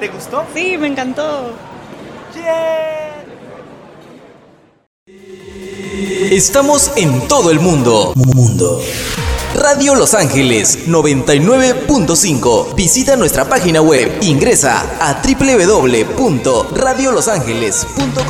¿Te gustó? Sí, me encantó. ¡Yeah! Estamos en todo el mundo. Radio Los Ángeles 99.5. Visita nuestra página web. Ingresa a www.radiolosangeles.com.